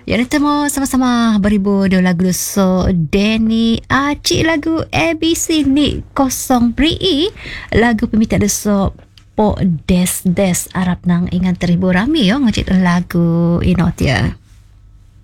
Ya, kita mau sama-sama beribu dua lagu so Danny Acik lagu ABC ni kosong beri lagu pemita so po des Arab nang ingat teribu rami yo ngecik lagu inot ya.